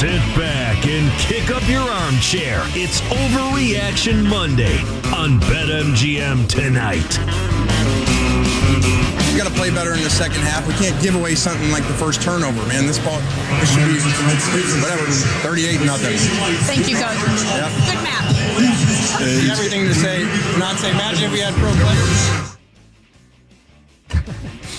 Sit back and kick up your armchair. It's Overreaction Monday on BetMGM tonight. We got to play better in the second half. We can't give away something like the first turnover, man. This should be, whatever, 38-0. Thank you, Coach. Yeah. Good map. Everything to say, not say, imagine if we had pro players.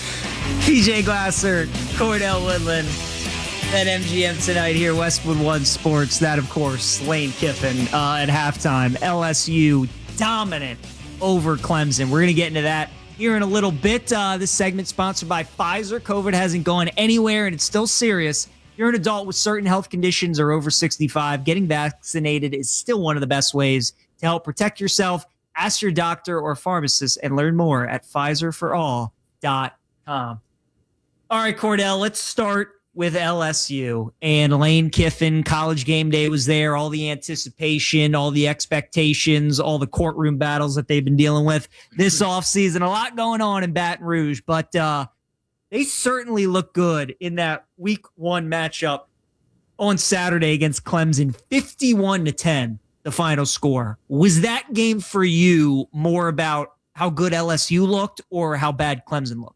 PJ Glasser, Cordell Woodland, BetMGM tonight here, Westwood One Sports. That, of course, Lane Kiffin at halftime. LSU dominant over Clemson. We're going to get into that here in a little bit. This segment sponsored by Pfizer. COVID hasn't gone anywhere, and it's still serious. If you're an adult with certain health conditions or over 65, getting vaccinated is still one of the best ways to help protect yourself. Ask your doctor or pharmacist and learn more at PfizerForAll.com. All right, Cordell, let's start with LSU. And Lane Kiffin, College Game Day was there, all the anticipation, all the expectations, all the courtroom battles that they've been dealing with this offseason. A lot going on in Baton Rouge, but they certainly look good in that week one matchup on Saturday against Clemson. 51-10, the final score. Was that game for you more about how good LSU looked or how bad Clemson looked?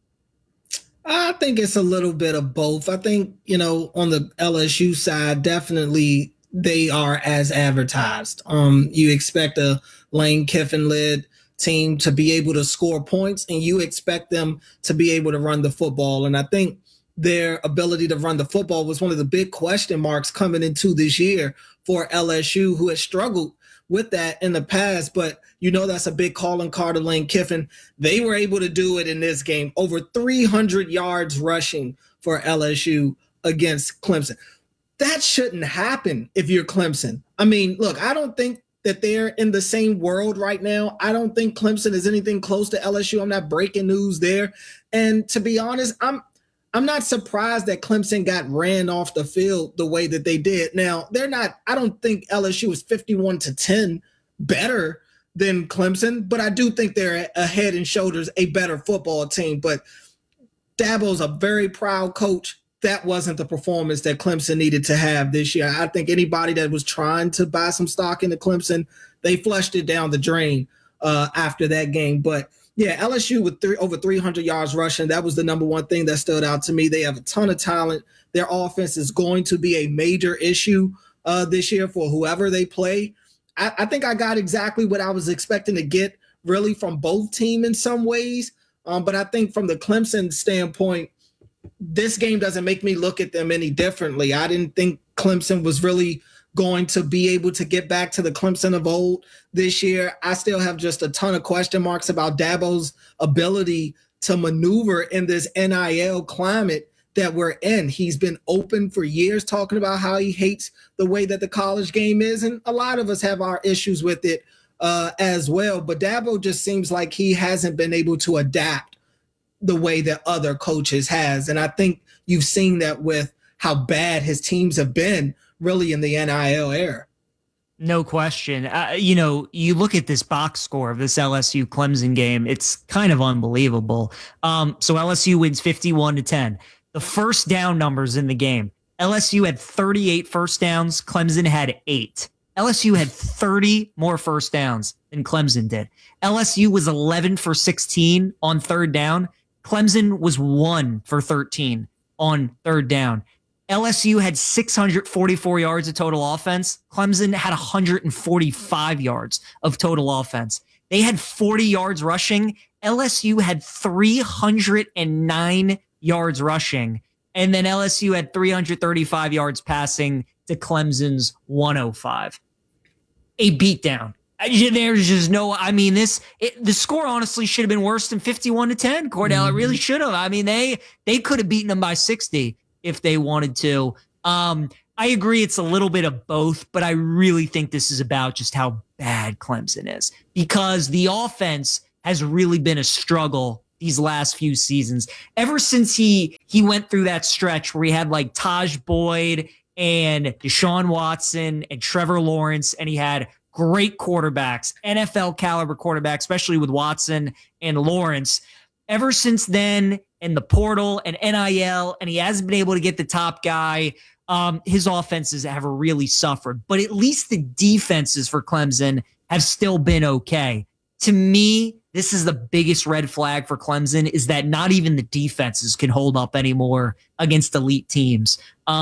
I think it's a little bit of both. I think, on the LSU side, definitely they are as advertised. You expect a Lane Kiffin-led team to be able to score points, and you expect them to be able to run the football. And I think their ability to run the football was one of the big question marks coming into this year for LSU, who has struggled with that in the past. But that's a big calling card of Lane Kiffin. They were able to do it in this game. Over 300 yards rushing for LSU against Clemson. That shouldn't happen if you're Clemson. I mean, look, I don't think that they're in the same world right now. I don't think Clemson is anything close to LSU. I'm not breaking news there. And to be honest, I'm not surprised that Clemson got ran off the field the way that they did. Now, I don't think LSU is 51-10 better than Clemson, but I do think they're a head and shoulders a better football team. But Dabo's a very proud coach. That wasn't the performance that Clemson needed to have this year. I think anybody that was trying to buy some stock into Clemson, they flushed it down the drain after that game. But yeah, LSU with over 300 yards rushing, that was the number one thing that stood out to me. They have a ton of talent. Their offense is going to be a major issue this year for whoever they play. I think I got exactly what I was expecting to get really from both teams in some ways. But I think from the Clemson standpoint, this game doesn't make me look at them any differently. I didn't think Clemson was really going to be able to get back to the Clemson of old this year. I still have just a ton of question marks about Dabo's ability to maneuver in this NIL climate that we're in. He's been open for years talking about how he hates the way that the college game is, and a lot of us have our issues with it as well. But Dabo just seems like he hasn't been able to adapt the way that other coaches has. And I think you've seen that with how bad his teams have been really in the NIL era. No question. You look at this box score of this LSU Clemson game, it's kind of unbelievable. So LSU wins 51-10. The first down numbers in the game, LSU had 38 first downs. Clemson had 8. LSU had 30 more first downs than Clemson did. LSU was 11 for 16 on third down. Clemson was 1 for 13 on third down. LSU had 644 yards of total offense. Clemson had 145 yards of total offense. They had 40 yards rushing. LSU had 309 yards rushing. And then LSU had 335 yards passing to Clemson's 105. A beatdown. There's just no, the score honestly should have been worse than 51-10, Cordell. It really should have. I mean, they could have beaten them by 60 if they wanted to. I agree it's a little bit of both, but I really think this is about just how bad Clemson is, because the offense has really been a struggle these last few seasons. Ever since he went through that stretch where he had like Taj Boyd and Deshaun Watson and Trevor Lawrence, and he had great quarterbacks, NFL caliber quarterbacks, especially with Watson and Lawrence. Ever since then, in the portal and NIL, and he hasn't been able to get the top guy. his offenses have really suffered. But at least the defenses for Clemson have still been okay. To me, this is the biggest red flag for Clemson, is that not even the defenses can hold up anymore against elite teams.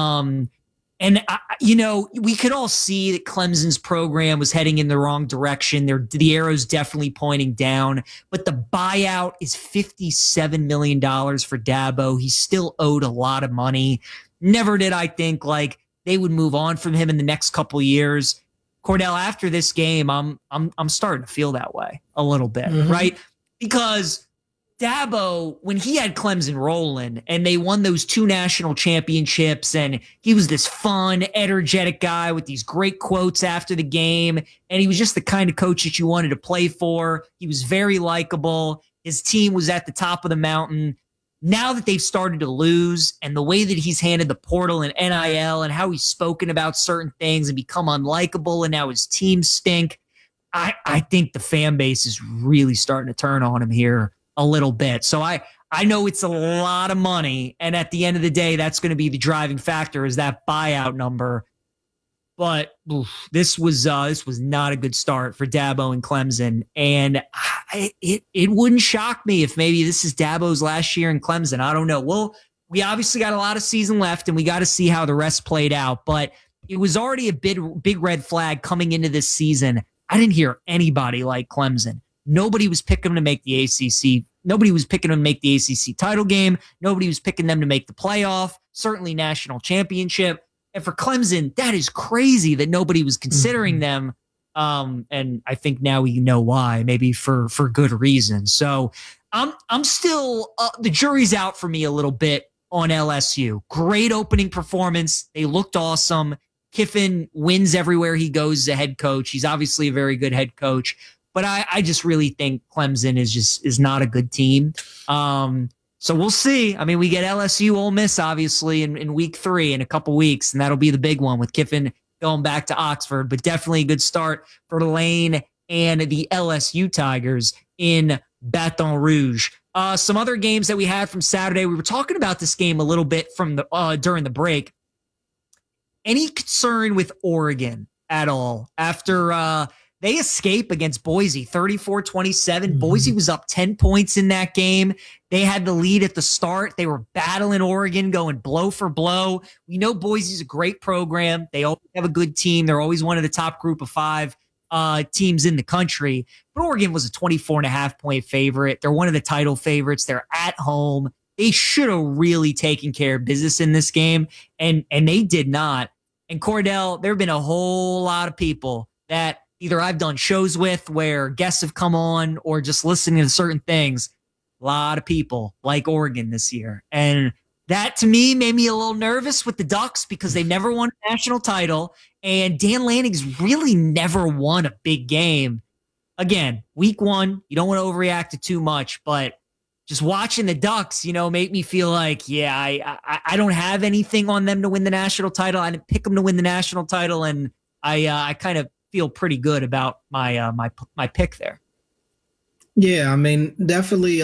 We could all see that Clemson's program was heading in the wrong direction. The arrow's definitely pointing down, but the buyout is $57 million for Dabo. He's still owed a lot of money. Never did I think like they would move on from him in the next couple of years. Cordell, after this game, I'm starting to feel that way a little bit, right? Because Dabo, when he had Clemson rolling and they won those 2 national championships, and he was this fun, energetic guy with these great quotes after the game, and he was just the kind of coach that you wanted to play for. He was very likable. His team was at the top of the mountain. Now that they've started to lose, and the way that he's handled the portal and NIL and how he's spoken about certain things and become unlikable, and now his team stink, I think the fan base is really starting to turn on him here a little bit. So I know it's a lot of money, and at the end of the day, that's going to be the driving factor, is that buyout number. But this was not a good start for Dabo and Clemson, and it wouldn't shock me if maybe this is Dabo's last year in Clemson. I don't know. Well, we obviously got a lot of season left, and we got to see how the rest played out. But it was already a big red flag coming into this season. I didn't hear anybody like Clemson. Nobody was picking them to make the ACC. Nobody was picking them to make the ACC title game. Nobody was picking them to make the playoff, certainly national championship. And for Clemson, that is crazy that nobody was considering them. And I think now we know why, maybe for good reason. So I'm still, the jury's out for me a little bit on LSU. Great opening performance. They looked awesome. Kiffin wins everywhere he goes as a head coach. He's obviously a very good head coach. But I just really think Clemson is not a good team. So we'll see. I mean, we get LSU Ole Miss, obviously, in week 3 in a couple weeks, and that'll be the big one with Kiffin going back to Oxford. But definitely a good start for Lane and the LSU Tigers in Baton Rouge. Some other games that we had from Saturday. We were talking about this game a little bit from during the break. Any concern with Oregon at all after they escape against Boise, 34-27. Boise was up 10 points in that game. They had the lead at the start. They were battling Oregon, going blow for blow. We know Boise's a great program. They always have a good team. They're always one of the top group of 5 teams in the country. But Oregon was a 24.5-point favorite. They're one of the title favorites. They're at home. They should have really taken care of business in this game, and they did not. And Cordell, there have been a whole lot of people that either I've done shows with where guests have come on or just listening to certain things. A lot of people like Oregon this year. And that to me made me a little nervous with the Ducks because they never won a national title. And Dan Lanning's really never won a big game. Again, week 1, you don't want to overreact to too much, but just watching the Ducks, made me feel like, yeah, I don't have anything on them to win the national title. I didn't pick them to win the national title. And I kind of feel pretty good about my pick there. Yeah, I mean, definitely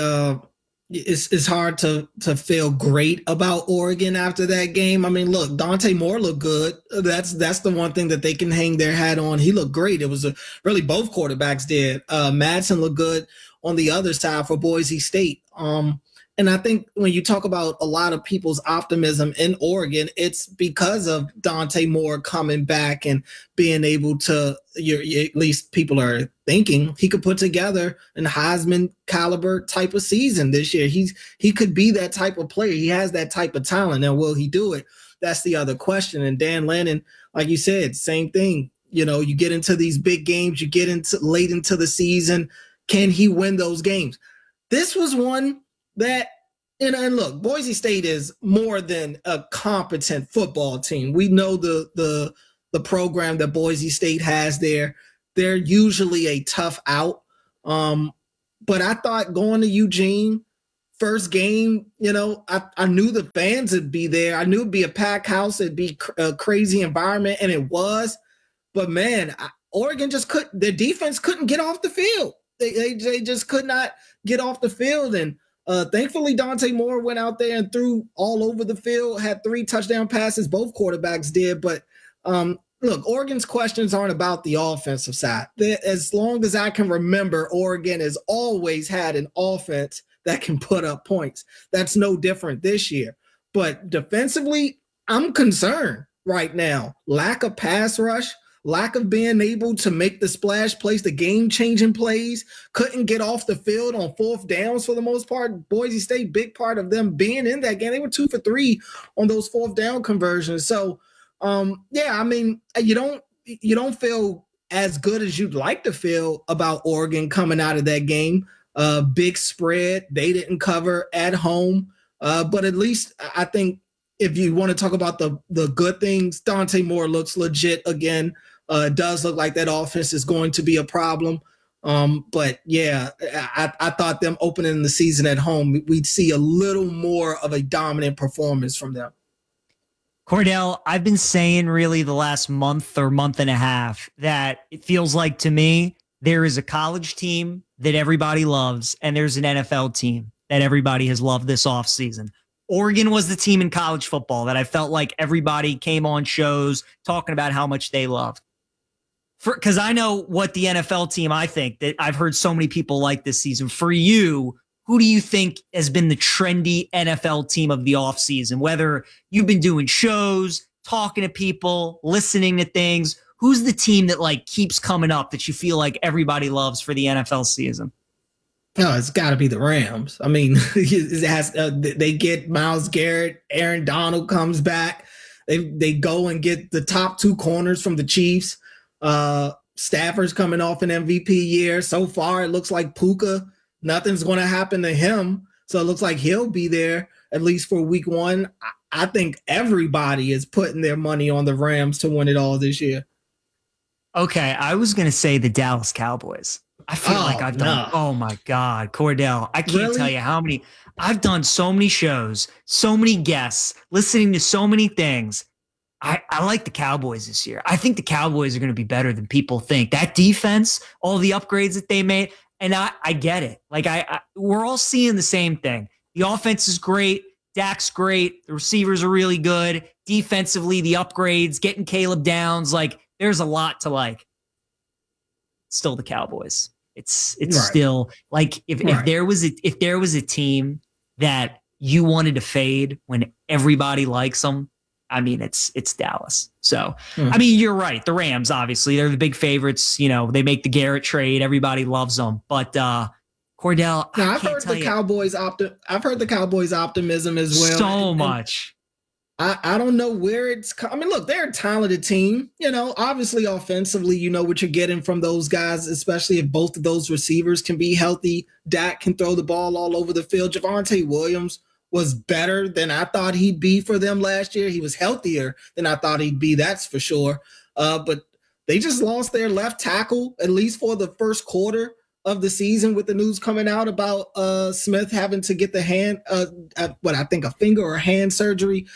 it's hard to feel great about Oregon after that game. I mean, look, Dante Moore looked good. That's the one thing that they can hang their hat on. He looked great. It was really both quarterbacks did. Madsen looked good on the other side for Boise State. And I think when you talk about a lot of people's optimism in Oregon, it's because of Dante Moore coming back and being able to, at least people are thinking, he could put together an Heisman caliber type of season this year. He could be that type of player. He has that type of talent. Now, will he do it? That's the other question. And Dan Lanning, like you said, same thing. You get into these big games, you get into late into the season. Can he win those games? This was one that, and look, Boise State is more than a competent football team. We know the program that Boise State has there. They're usually a tough out. But I thought going to Eugene, first game, I knew the fans would be there. I knew it'd be a packed house. It'd be a crazy environment, and it was. But, man, Oregon their defense couldn't get off the field. They just could not get off the field. And Thankfully, Dante Moore went out there and threw all over the field, had 3 touchdown passes. Both quarterbacks did. But look, Oregon's questions aren't about the offensive side. As long as I can remember, Oregon has always had an offense that can put up points. That's no different this year. But defensively, I'm concerned right now. Lack of pass rush, lack of being able to make the splash plays, the game-changing plays, couldn't get off the field on 4th downs for the most part. Boise State, big part of them being in that game. They were 2 for 3 on those 4th down conversions. So, yeah, I mean, you don't feel as good as you'd like to feel about Oregon coming out of that game. Big spread. They didn't cover at home. But at least I think if you want to talk about the good things, Dante Moore looks legit again. It does look like that offense is going to be a problem. But yeah, I thought them opening the season at home, we'd see a little more of a dominant performance from them. Cordell, I've been saying really the last month or month and a half that it feels like to me there is a college team that everybody loves and there's an NFL team that everybody has loved this offseason. Oregon was the team in college football that I felt like everybody came on shows talking about how much they loved. Because I know what the NFL team I think that I've heard so many people like this season. For you, who do you think has been the trendy NFL team of the offseason? Whether you've been doing shows, talking to people, listening to things, who's the team that like keeps coming up that you feel like everybody loves for the NFL season? No, it's got to be the Rams. I mean, they get Myles Garrett, Aaron Donald comes back. They go and get the top 2 corners from the Chiefs. Stafford's coming off an MVP year. So far, it looks like Puka, nothing's going to happen to him. So it looks like he'll be there at least for week 1. I think everybody is putting their money on the Rams to win it all this year. Okay, I was going to say the Dallas Cowboys. I feel like I've done, oh my God, Cordell, I can't tell you how many, I've done so many shows, so many guests, listening to so many things. I like the Cowboys this year. I think the Cowboys are going to be better than people think. That defense, all the upgrades that they made, and I get it. Like we're all seeing the same thing. The offense is great. Dak's great. The receivers are really good. Defensively, the upgrades, getting Caleb Downs, like there's a lot to like. Still the Cowboys. It's right. Still like if there was a team that you wanted to fade when everybody likes them, I mean it's Dallas. So I mean you're right. The Rams obviously they're the big favorites. You know they make the Garrett trade. Everybody loves them. But Cordell, I've heard the Cowboys optimism as well. So much. I don't know where it's I mean, look, they're a talented team. You know, obviously offensively, you know what you're getting from those guys, especially if both of those receivers can be healthy. Dak can throw the ball all over the field. Javonte Williams was better than I thought he'd be for them last year. He was healthier than I thought he'd be, that's for sure. But they just lost their left tackle, at least for the first quarter of the season, with the news coming out about Smith having to get the hand, I think a finger or hand surgery.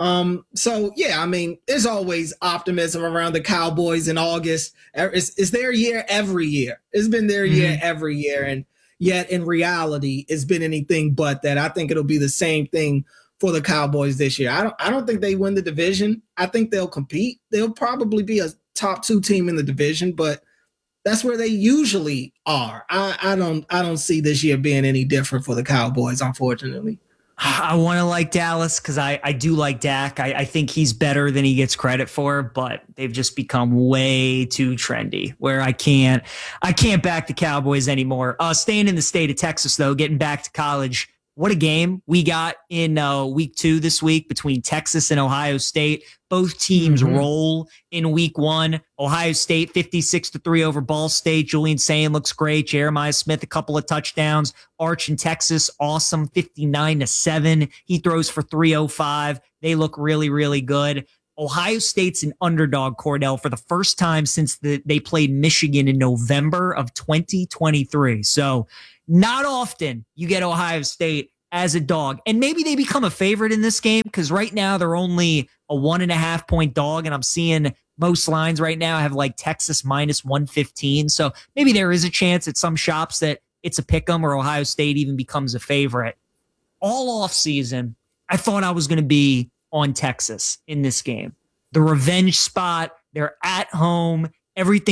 So yeah, I mean, there's always optimism around the Cowboys in August. It's their year every year. It's been their year every year. And yet in reality, it's been anything but that. I think it'll be the same thing for the Cowboys this year. I don't think they win the division. I think they'll compete. They'll probably be a top 2 team in the division, but that's where they usually are. I don't see this year being any different for the Cowboys, unfortunately. I want to like Dallas because I do like Dak. I think he's better than he gets credit for, but they've just become way too trendy where I can't back the Cowboys anymore. Staying in the state of Texas, though, getting back to college, what a game we got in week 2 this week between Texas and Ohio State. Both teams roll in week 1. Ohio State 56-3 over Ball State. Julian Sayin looks great. Jeremiah Smith, a couple of touchdowns. Arch in Texas, awesome, 59-7. He throws for 305. They look really, really good. Ohio State's an underdog, Cordell, for the first time since they played Michigan in November of 2023. So not often you get Ohio State as a dog. And maybe they become a favorite in this game because right now they're only a 1.5 point dog. And I'm seeing most lines right now have like Texas minus 115. So maybe there is a chance at some shops that it's a pick 'em or Ohio State even becomes a favorite. all off season, I thought I was going to be on Texas in this game. The revenge spot, they're at home, everything